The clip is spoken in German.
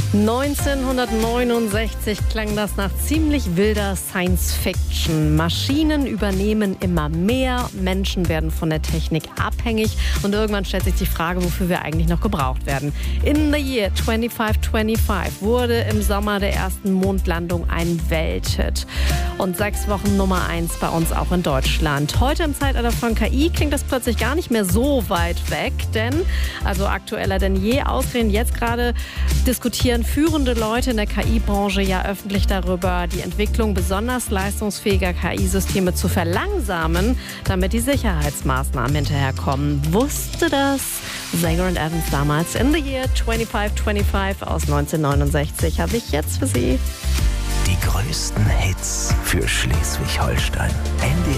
1969 klang das nach ziemlich wilder Science-Fiction. Maschinen übernehmen immer mehr, Menschen werden von der Technik abhängig und irgendwann stellt sich die Frage, wofür wir eigentlich noch gebraucht werden. In the Year 2525 wurde im Sommer der ersten Mondlandung ein Welthit und 6 Wochen Nummer 1 bei uns auch in Deutschland. Heute im Zeitalter von KI klingt das plötzlich gar nicht mehr so weit weg, denn, also aktueller denn je, ausgerechnet jetzt gerade diskutieren führende Leute in der KI-Branche ja öffentlich darüber, die Entwicklung besonders leistungsfähiger KI-Systeme zu verlangsamen, damit die Sicherheitsmaßnahmen hinterherkommen. Wusste das Sager und Evans damals? In the Year 2525 aus 1969 habe ich jetzt für Sie Die größten Hits für Schleswig-Holstein.